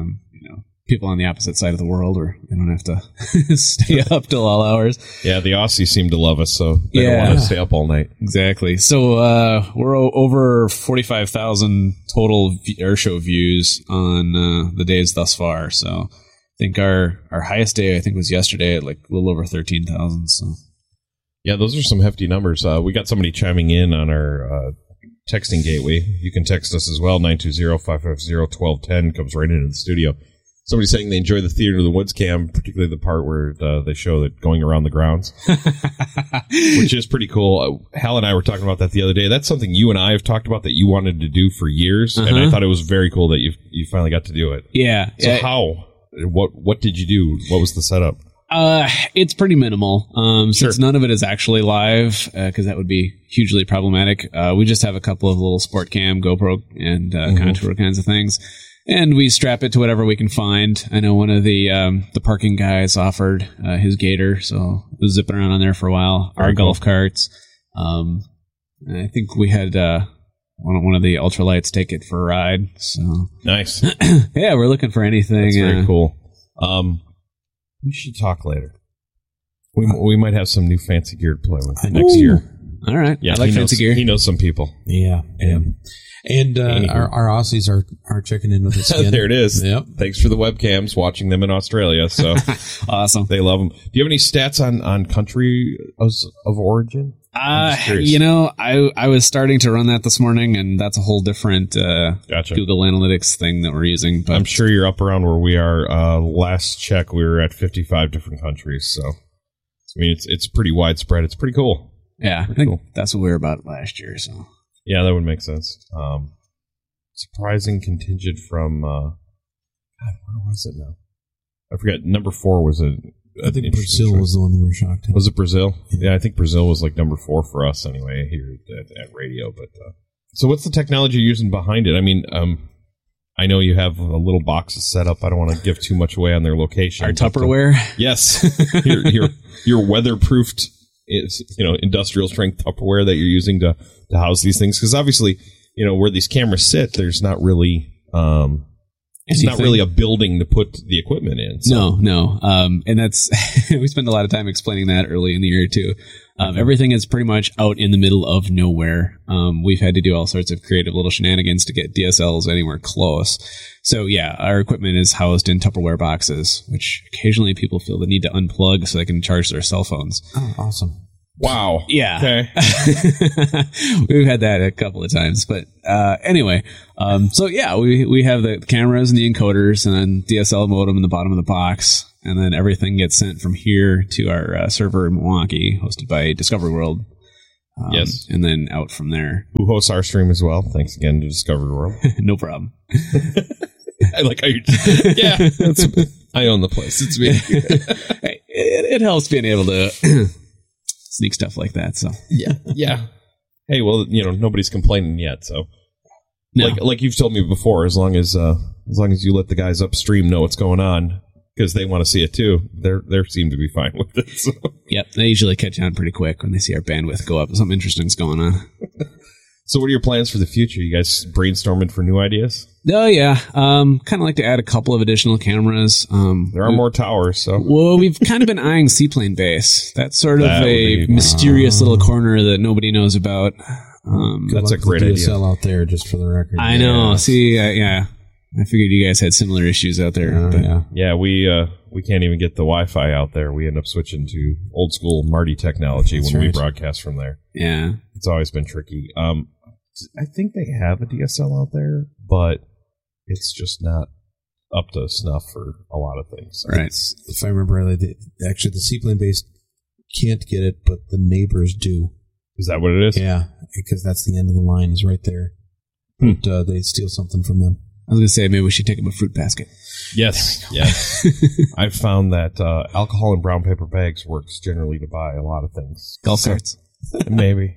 people on the opposite side of the world, where they don't have to stay up till all hours. Yeah, the Aussies seem to love us, so they don't want to stay up all night. Exactly. So we're over 45,000 total air show views on the days thus far. So I think our highest day, was yesterday at like a little over 13,000. So yeah, those are some hefty numbers. We got somebody chiming in on our texting gateway. You can text us as well. 920-550-1210 comes right into the studio. Somebody saying they enjoy the Theater of the Woods cam, particularly the part where they show it going around the grounds, which is pretty cool. Hal and I were talking about that the other day. That's something you and I have talked about that you wanted to do for years, and I thought it was very cool that you finally got to do it. Yeah. So how? What did you do? What was the setup? It's pretty minimal. Since none of it is actually live, because that would be hugely problematic. We just have a couple of little sport cam, GoPro, and contour kinds of things. And we strap it to whatever we can find. I know one of the parking guys offered his Gator, so it was zipping around on there for a while. Our golf carts. I think we had one of the ultralights take it for a ride. So nice. Yeah, we're looking for anything. That's very cool. We should talk later. We might have some new fancy gear to play with next year. All right. Yeah, I like fancy gear. He knows some people. Yeah. And our Aussies are checking in with us again. There it is. Yep. Thanks for the webcams, watching them in Australia. So awesome. They love them. Do you have any stats on country of origin? I was starting to run that this morning, and that's a whole different Google Analytics thing that we're using. But I'm sure you're up around where we are. Last check, we were at 55 different countries. So, I mean, it's pretty widespread. It's pretty cool. Yeah, I think that's what we were about last year. So, yeah, that would make sense. Surprising contingent from God, where was it now? I forget. Number 4 was I think Brazil was the one that we were shocked at. Was it Brazil? Yeah, I think Brazil was like number 4 for us anyway here at radio. But so, what's the technology you're using behind it? I mean, I know you have a little boxes set up. I don't want to give too much away on their location. Our Tupperware, yes, your weatherproofed, industrial strength Tupperware that you're using to house these things. Because obviously, where these cameras sit, there's not really. It's not really a building to put the equipment in. So. No. And that's, we spend a lot of time explaining that early in the year too. Everything is pretty much out in the middle of nowhere. We've had to do all sorts of creative little shenanigans to get DSLs anywhere close. So yeah, our equipment is housed in Tupperware boxes, which occasionally people feel the need to unplug so they can charge their cell phones. Oh, awesome. Wow. Yeah. Okay. We've had that a couple of times, but anyway, so yeah, we have the cameras and the encoders and then DSL modem in the bottom of the box, and then everything gets sent from here to our server in Milwaukee, hosted by Discovery World. Yes. And then out from there. Who hosts our stream as well. Thanks again to Discovery World. No problem. I like how you I own the place. It's me. Hey, it helps being able to sneak stuff like that. So yeah. Hey, well, nobody's complaining yet. So, No. like you've told me before, as long as you let the guys upstream know what's going on, because they want to see it too, they seem to be fine with it. So. Yep, they usually catch on pretty quick when they see our bandwidth go up. Something interesting's going on. So, what are your plans for the future? You guys brainstorming for new ideas? Oh yeah, kind of like to add a couple of additional cameras. There are more towers, so we've kind of been eyeing Seaplane Base. That's sort of a mysterious little corner that nobody knows about. That's a great idea. DSL out there, just for the record. I know. See, yeah, I figured you guys had similar issues out there. Yeah, we can't even get the Wi-Fi out there. We end up switching to old school Marty technology when we broadcast from there. Yeah, it's always been tricky. I think they have a DSL out there, but it's just not up to snuff for a lot of things. Right. If I remember rightly, actually the Seaplane Base can't get it, but the neighbors do. Is that what it is? Yeah, because that's the end of the line is right there. But they steal something from them. I was going to say, maybe we should take them a fruit basket. Yes. I've found that alcohol in brown paper bags works generally to buy a lot of things. Golf carts. Maybe.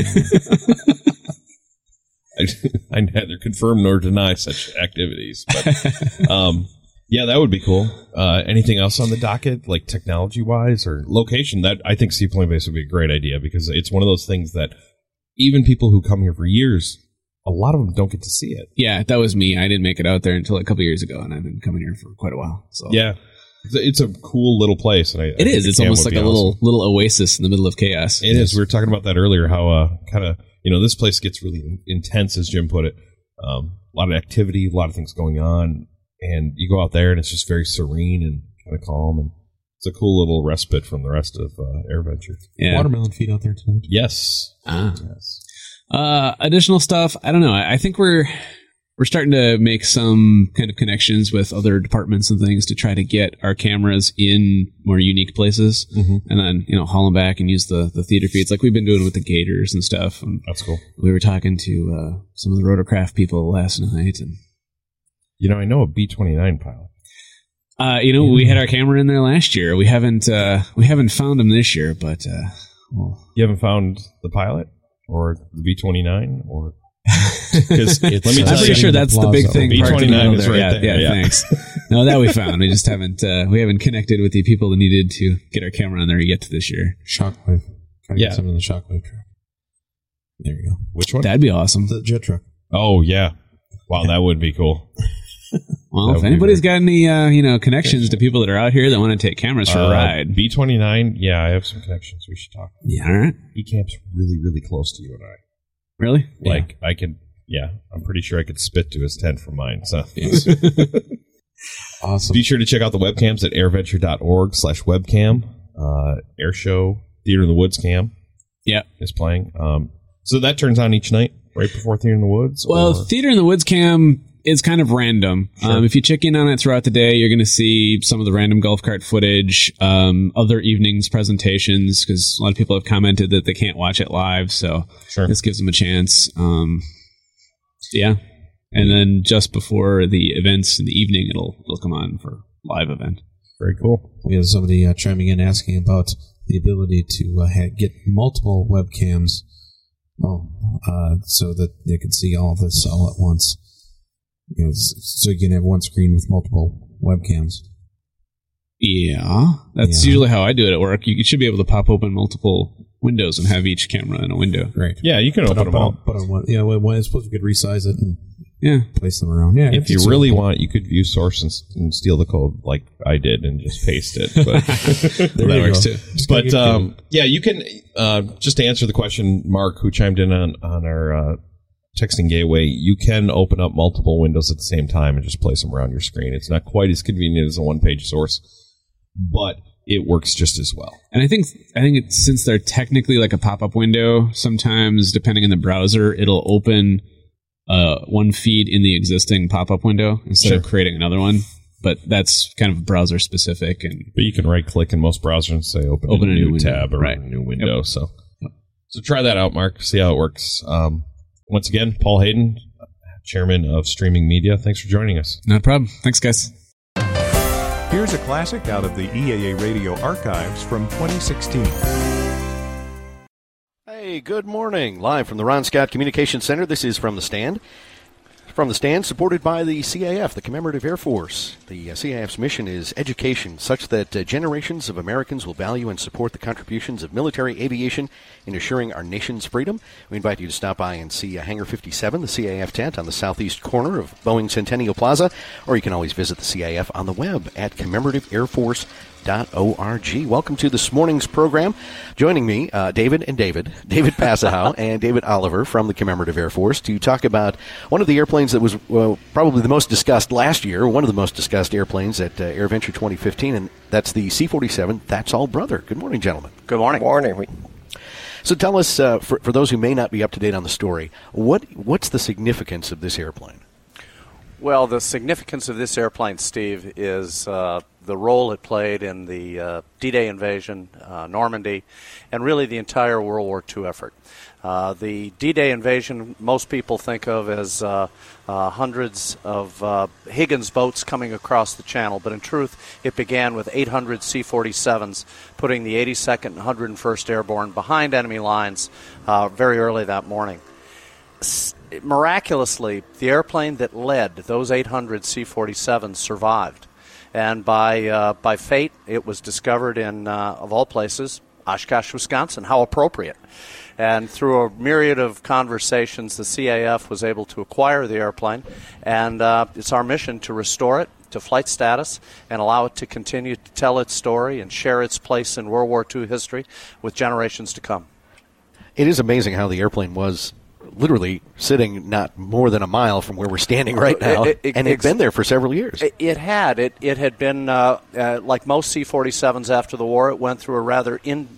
I neither confirm nor deny such activities. But yeah, that would be cool. Anything else on the docket, like technology-wise or location? That I think Seaplane Base would be a great idea because it's one of those things that even people who come here for years, a lot of them don't get to see it. Yeah, that was me. I didn't make it out there until a couple years ago, and I've been coming here for quite a while. So yeah, it's a cool little place. And it is. It's almost like a little oasis in the middle of chaos. It is. We were talking about that earlier. How kind of this place gets really intense, as Jim put it. A lot of activity, a lot of things going on, and you go out there and it's just very serene and kind of calm, and it's a cool little respite from the rest of AirVenture. Yeah. Watermelon feed out there tonight. Yes. Yes. Additional stuff. I don't know. I think we're starting to make some kind of connections with other departments and things to try to get our cameras in more unique places, and then haul them back and use the theater feeds like we've been doing with the Gators and stuff. And that's cool. We were talking to some of the Rotorcraft people last night, and I know a B-29 pilot. We had our camera in there last year. We haven't found him this year, but you haven't found the pilot or the B-29 or. Because I'm pretty sure that's the big thing. B-29 is right there. Yeah, thanks. No, that we found. We just haven't connected with the people that needed to get our camera on there yet this year. Shockwave. Get some of the Shockwave truck. There you go. Which one? That'd be awesome. The jet truck. Oh yeah. Wow, that would be cool. Well, if anybody's got any connections to people that are out here that want to take cameras for a ride, B-29. Yeah, I have some connections. We should talk. Yeah, all right. He camps really, really close to you and I. Really? Like I could, I'm pretty sure I could spit to his tent from mine. So awesome. Be sure to check out the webcams at airventure.org/webcam. Airshow Theater in the Woods cam. Yeah, is playing. So that turns on each night right before Theater in the Woods. Well, Theater in the Woods cam is kind of random. Sure. If you check in on it throughout the day, you're going to see some of the random golf cart footage, other evenings presentations, because a lot of people have commented that they can't watch it live. So this gives them a chance. Yeah. And then just before the events in the evening, it'll come on for live event. Very cool. We have somebody chiming in asking about the ability to get multiple webcams so that they can see all of this all at once. So you can have one screen with multiple webcams. Yeah, that's usually how I do it at work. You should be able to pop open multiple windows and have each camera in a window. Right. Yeah, you can open them all. Put on one. Yeah, well, I suppose we could resize it and place them around. Yeah, if you really want, you could view source and steal the code like I did and just paste it. But that works too. But you can just to answer the question, Mark, who chimed in on our texting gateway, you can open up multiple windows at the same time and just place them around your screen. It's not quite as convenient as a one-page source, but it works just as well. And I think it's, since they're technically like a pop-up window, sometimes depending on the browser, it'll open one feed in the existing pop-up window instead of creating another one. But that's kind of browser specific. But you can right-click in most browsers and say open a new tab or a new window. Yep. So try that out, Mark. See how it works. Once again, Paul Hayden, Chairman of Streaming Media. Thanks for joining us. No problem. Thanks, guys. Here's a classic out of the EAA Radio archives from 2016. Hey, good morning. Live from the Ron Scott Communications Center, this is From the Stand. From the Stand, supported by the CAF, the Commemorative Air Force. The CAF's mission is education, such that generations of Americans will value and support the contributions of military aviation in assuring our nation's freedom. We invite you to stop by and see Hangar 57, the CAF tent on the southeast corner of Boeing Centennial Plaza, or you can always visit the CAF on the web at commemorativeairforce.org. Welcome to this morning's program. Joining me, David Passahow and David Oliver from the Commemorative Air Force to talk about one of the airplanes that was probably the most discussed last year, one of the most discussed airplanes at AirVenture 2015, and that's the C-47 That's All Brother. Good morning, gentlemen. Good morning. Good morning. So tell us, for those who may not be up to date on the story, what's the significance of this airplane? Well, the significance of this airplane, Steve, is the role it played in the D-Day invasion, Normandy, and really the entire World War II effort. The D-Day invasion, most people think of as hundreds of Higgins boats coming across the channel, but in truth, it began with 800 C-47s, putting the 82nd and 101st Airborne behind enemy lines very early that morning. Miraculously, the airplane that led those 800 C-47s survived. And by fate, it was discovered in, of all places, Oshkosh, Wisconsin. How appropriate. And through a myriad of conversations, the CAF was able to acquire the airplane. And it's our mission to restore it to flight status and allow it to continue to tell its story and share its place in World War II history with generations to come. It is amazing how the airplane was literally sitting not more than a mile from where we're standing right now, and it's been there for several years. It had been, like most C-47s after the war, it went through a rather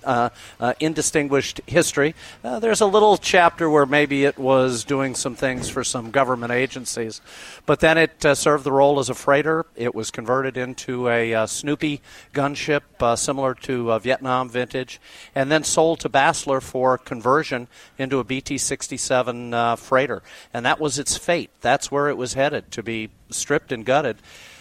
indistinguished history. There's a little chapter where maybe it was doing some things for some government agencies, but then it served the role as a freighter. It was converted into a Snoopy gunship, similar to Vietnam vintage, and then sold to Basler for conversion into a BT-67 freighter, and that was its fate. That's where it was headed, to be stripped and gutted.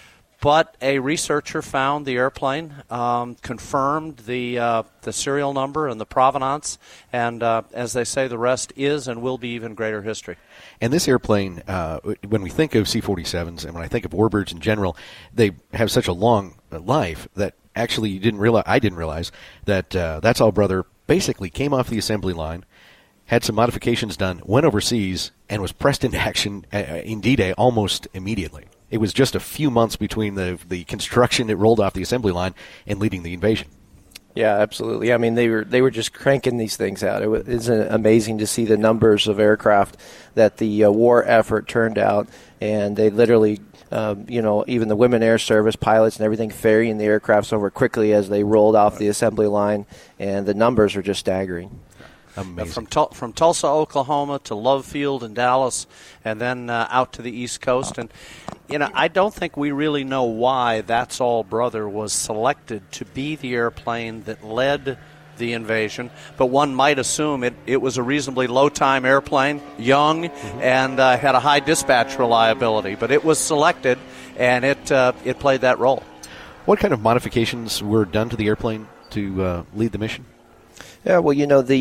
But a researcher found the airplane, confirmed the serial number and the provenance, and as they say, the rest is and will be even greater history. And this airplane, when we think of C-47s and when I think of warbirds in general, they have such a long life that actually I didn't realize that That's All Brother basically came off the assembly line, had some modifications done, went overseas, and was pressed into action in D-Day almost immediately. It was just a few months between the construction that rolled off the assembly line and leading the invasion. Yeah, absolutely. I mean, they were just cranking these things out. It's amazing to see the numbers of aircraft that the war effort turned out, and they literally, even the Women Air Service pilots and everything ferrying the aircrafts over quickly as they rolled off the assembly line, and the numbers are just staggering. From Tulsa, Oklahoma to Love Field in Dallas, and then out to the East Coast. And, I don't think we really know why That's All Brother was selected to be the airplane that led the invasion, but one might assume it was a reasonably low-time airplane, young, and had a high dispatch reliability. But it was selected, and it played that role. What kind of modifications were done to the airplane to lead the mission? Yeah, well,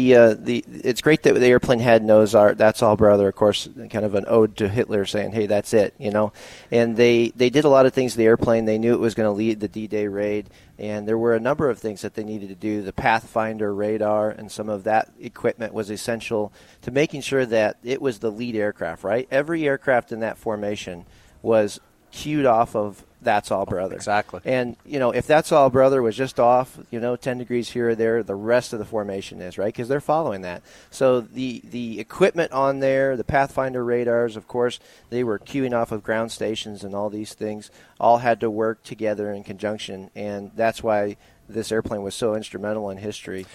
it's great that the airplane had knows our That's All Brother, of course, kind of an ode to Hitler saying, hey, that's it, And they did a lot of things to the airplane. They knew it was going to lead the D-Day raid, and there were a number of things that they needed to do. The Pathfinder radar and some of that equipment was essential to making sure that it was the lead aircraft, right? Every aircraft in that formation was cued off of That's All Brother. Exactly. And, if That's All Brother was just off, 10 degrees here or there, the rest of the formation is, right? Because they're following that. So the equipment on there, the Pathfinder radars, of course, they were queuing off of ground stations and all these things, all had to work together in conjunction. And that's why this airplane was so instrumental in history.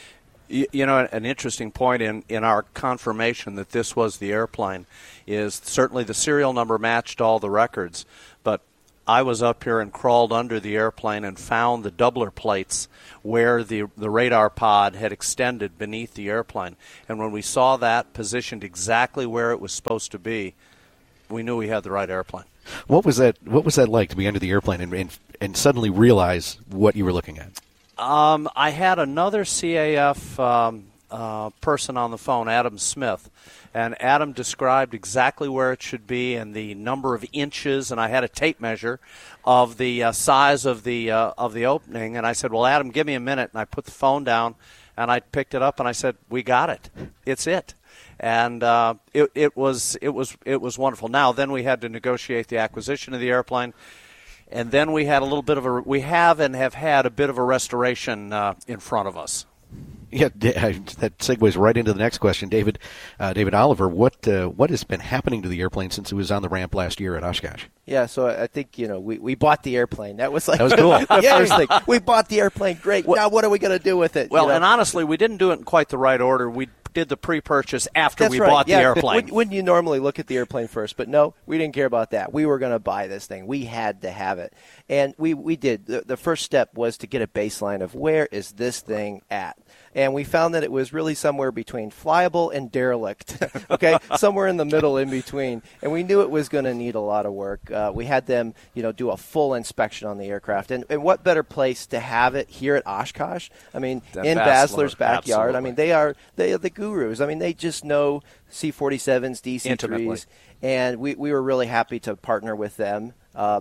An interesting point in our confirmation that this was the airplane is certainly the serial number matched all the records, but I was up here and crawled under the airplane and found the doubler plates where the radar pod had extended beneath the airplane. And when we saw that positioned exactly where it was supposed to be, we knew we had the right airplane. What was that like to be under the airplane and suddenly realize what you were looking at? I had another CAF person on the phone, Adam Smith, and Adam described exactly where it should be and the number of inches, and I had a tape measure of the size of the opening, and I said, well, Adam, give me a minute, and I put the phone down, and I picked it up, and I said, we got it. It's it. And it was wonderful. Now, then we had to negotiate the acquisition of the airplane. And then we had have had a bit of a restoration in front of us. Yeah, that segues right into the next question, David. David Oliver, what has been happening to the airplane since it was on the ramp last year at Oshkosh? Yeah, so I think we bought the airplane. That was cool. The first thing. We bought the airplane. Great. Well, now what are we going to do with it? Well, and honestly, we didn't do it in quite the right order. We did the pre-purchase after we bought the airplane. Wouldn't you normally look at the airplane first? But no, we didn't care about that. We were going to buy this thing. We had to have it. And we did. The first step was to get a baseline of where is this thing at. And we found that it was really somewhere between flyable and derelict, okay, somewhere in the middle in between. And we knew it was going to need a lot of work. We had them, do a full inspection on the aircraft. And what better place to have it here at Oshkosh? I mean, in Basler's backyard. Absolutely. I mean, they are the gurus. I mean, they just know C-47s, DC-3s. Intimately. And we were really happy to partner with them.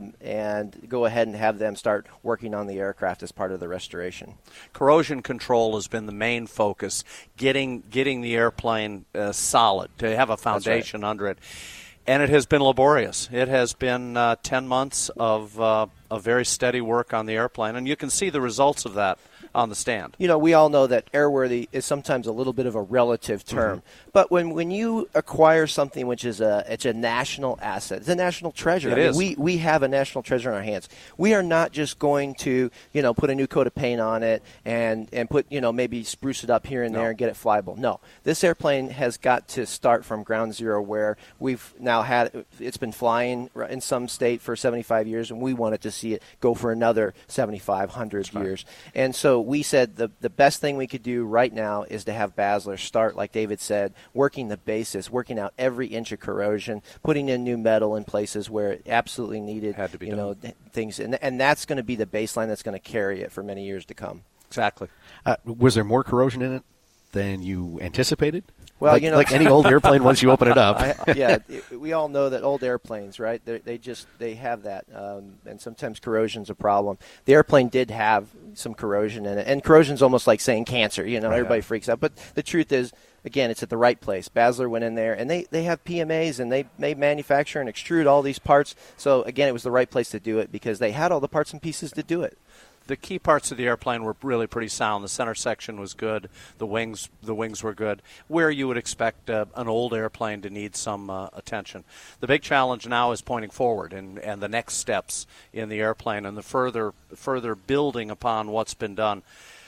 And go ahead and have them start working on the aircraft as part of the restoration. Corrosion control has been the main focus, getting the airplane solid, to have a foundation under it. And it has been laborious. It has been 10 months of very steady work on the airplane, and you can see the results of that on the stand. We all know that airworthy is sometimes a little bit of a relative term. Mm-hmm. But when you acquire something which is it's a national asset, it's a national treasure. It is. We have a national treasure in our hands. We are not just going to, put a new coat of paint on it and put, maybe spruce it up here and there and get it flyable. No. This airplane has got to start from ground zero, where we've now it's been flying in some state for 75 years, and we wanted to see it go for another 75, 100 years. And so we said the best thing we could do right now is to have Basler start, like David said, working the basis, working out every inch of corrosion, putting in new metal in places where it absolutely needed, had to be done. Things. And that's going to be the baseline that's going to carry it for many years to come. Exactly. Was there more corrosion in it than you anticipated? Well, like any old airplane, once you open it up. We all know that old airplanes, right? They have that, and sometimes corrosion's a problem. The airplane did have some corrosion in it, and corrosion's almost like saying cancer. Everybody freaks out, but the truth is, again, it's at the right place. Basler went in there, and they have PMAs, and they manufacture and extrude all these parts. So again, it was the right place to do it because they had all the parts and pieces to do it. The key parts of the airplane were really pretty sound. The center section was good. The wings were good. Where you would expect an old airplane to need some attention. The big challenge now is pointing forward and the next steps in the airplane and the further building upon what's been done.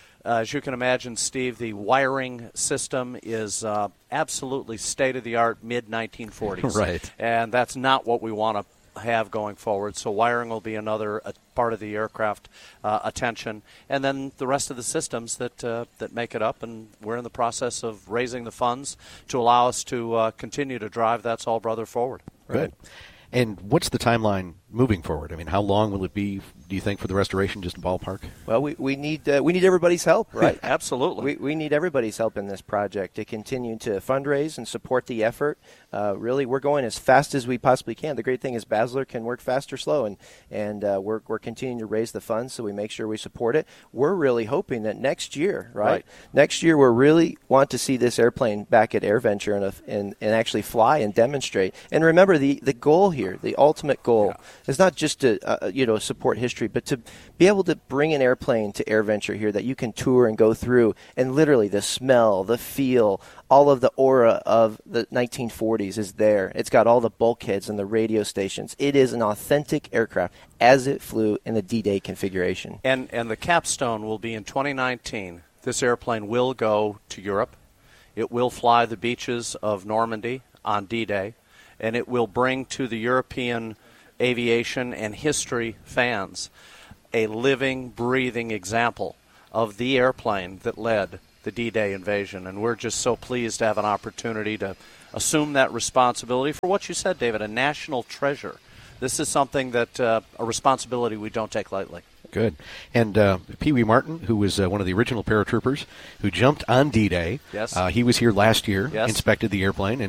As you can imagine, Steve, the wiring system is absolutely state-of-the-art mid-1940s. Right. And that's not what we want to have going forward. So wiring will be another part of the aircraft attention, and then the rest of the systems that make it up. And we're in the process of raising the funds to allow us to continue to drive That's All Brother forward. Good. And what's the timeline moving forward? I mean, how long will it be, do you think, for the restoration, just ballpark? Well, we need everybody's help, right? Absolutely. We need everybody's help in this project to continue to fundraise and support the effort. Really, we're going as fast as we possibly can. The great thing is Basler can work fast or slow, and we're continuing to raise the funds so we make sure we support it. We're really hoping that next year, right? Next year, we really want to see this airplane back at AirVenture and actually fly and demonstrate. And remember, the goal here, the ultimate goal, is not just to support history, but to be able to bring an airplane to AirVenture here that you can tour and go through, and literally the smell, the feel, all of the aura of the 1940s is there. It's got all the bulkheads and the radio stations. It is an authentic aircraft as it flew in the D-Day configuration. And the capstone will be in 2019. This airplane will go to Europe. It will fly the beaches of Normandy on D-Day, and it will bring to the European aviation and history fans a living, breathing example of the airplane that led the D-Day invasion. And we're just so pleased to have an opportunity to assume that responsibility for what you said, David, a national treasure. This is something that a responsibility we don't take lightly. Good. And Pee Wee Martin, who was one of the original paratroopers who jumped on D-Day, yes. He was here last year, yes. inspected the airplane,